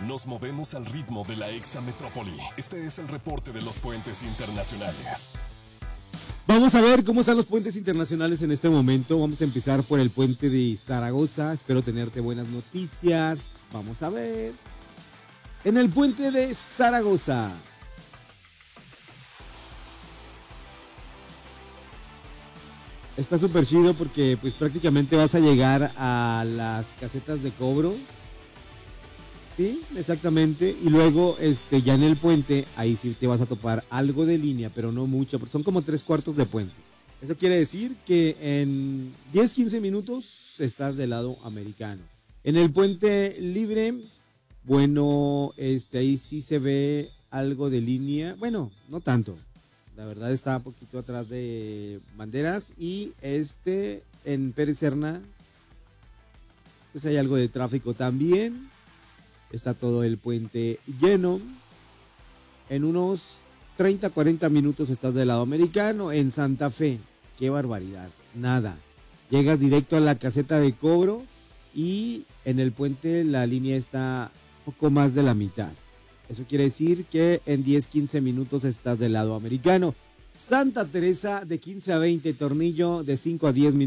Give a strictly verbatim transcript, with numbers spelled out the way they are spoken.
Nos movemos al ritmo de la exametrópoli. Este es el reporte de los puentes internacionales. Vamos a ver cómo están los puentes internacionales en este momento. Vamos a empezar por el puente de Zaragoza. Espero tenerte buenas noticias. Vamos a ver. En el puente de Zaragoza. Está súper chido porque pues prácticamente vas a llegar a las casetas de cobro. Sí, exactamente. Y luego este ya en el puente, ahí sí te vas a topar algo de línea, pero no mucho, porque son como tres cuartos de puente. Eso quiere decir que en diez, quince minutos estás del lado americano. En el puente libre, bueno, este ahí sí se ve algo de línea. Bueno, no tanto. La verdad está un poquito atrás de Banderas. Y este, en Pérez Serna, pues hay algo de tráfico también. Está todo el puente lleno. En unos treinta, cuarenta minutos estás del lado americano. En Santa Fe, qué barbaridad, nada. Llegas directo a la caseta de cobro y en el puente la línea está poco más de la mitad. Eso quiere decir que en diez, quince minutos estás del lado americano. Santa Teresa de quince a veinte, Tornillo de cinco a diez minutos.